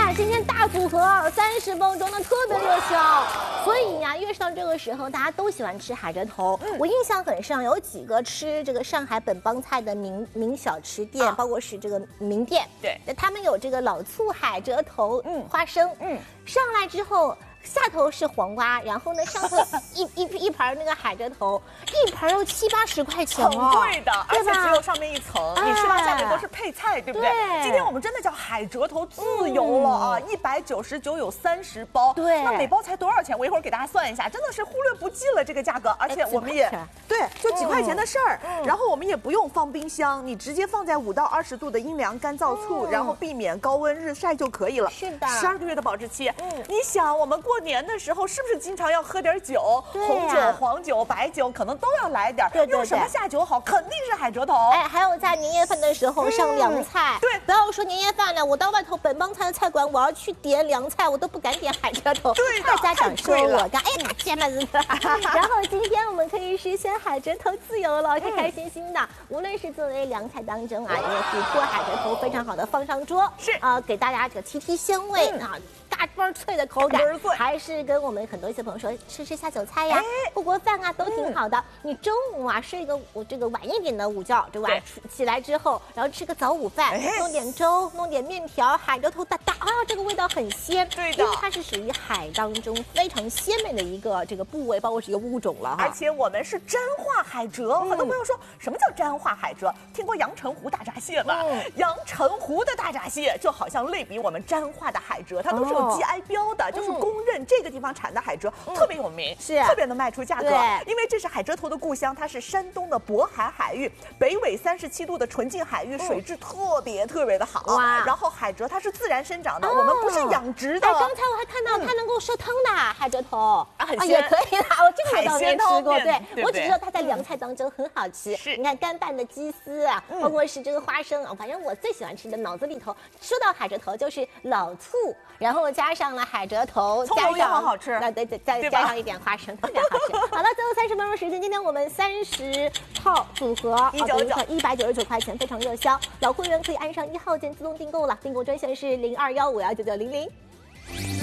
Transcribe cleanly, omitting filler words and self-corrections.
呀，今天大组合30包装的特别热销，所以呀，越是到这个时候，大家都喜欢吃海蜇头。我印象很深，有几个吃这个上海本帮菜的名小吃店，包括是这个名店， 对， 他们有这个老醋海蜇头，花生，上来之后。下头是黄瓜，然后呢，上头一盘那个海蜇头，一盘要70、80块钱很贵的，而且只有上面一层，你吃到下面都是配菜，对不对？今天我们真的叫海蜇头自由了啊！199有30包， 对， 那每包才多少钱？我一会儿给大家算一下，真的是忽略不计了这个价格，而且我们也对，就几块钱的事儿。然后我们也不用放冰箱，你直接放在5到20度的阴凉干燥处，然后避免高温日晒就可以了。 是的 ，12个月的保质期。你想我们过年的时候是不是经常要喝点酒？红酒、黄酒、白酒可能都要来点。 对， 用什么下酒好？肯定是海蜇头。 哎，还有在年夜饭的时候上凉菜。 对， 不要说年夜饭了，我到外头本帮菜的菜馆，我要去点凉菜，我都不敢点海蜇头。 对的， 家长说我干，哎呀，大姐们。然后今天我们可以实现海蜇头自由了，开开心心的。无论是作为凉菜当中啊，这个琥珀海蜇头非常好的放上桌， 是给大家这个提香味啊。大倍脆的口感，还是跟我们很多一些朋友说吃下酒菜呀、过过饭啊，都挺好的。你中午啊睡个这个晚一点的午觉，对吧？起来之后，然后吃个早午饭，弄点粥，弄点面条，海蜇头大啊，这个味道很鲜。 对的， 因为它是属于海当中非常鲜美的一个这个部位，包括是一个物种了哈。 而且我们是沾化海蜇，很多朋友说什么叫沾化海蜇？听过阳澄湖大闸蟹吗？阳澄湖的大闸蟹就好像类比我们沾化的海蜇，它都是有GI 标的，就是公认这个地方产的海蜇特别有名， 是特别能卖出价格。因为这是海蜇头的故乡，它是山东的渤海海域，北纬37度的纯净海域，水质特别的好。哇！然后海蜇它是自然生长的，我们不是养殖的。 哎，刚才我还看到它能够收汤的海蜇头啊，很也可以啦。我这个我倒没吃过， 对， 我只知道它在凉菜当中很好吃。 是， 你看干拌的鸡丝啊，包括是这个花生啊，反正我最喜欢吃的，脑子里头说到海蜇头就是老醋，然后加上了海蜇头， 葱油也很好吃， 那再加上一点花生，特别好吃。好了，最后30分钟时间，今天我们30套组合199块钱，非常热销。老会员可以按上1号键自动订购了，订购专线是0215199900。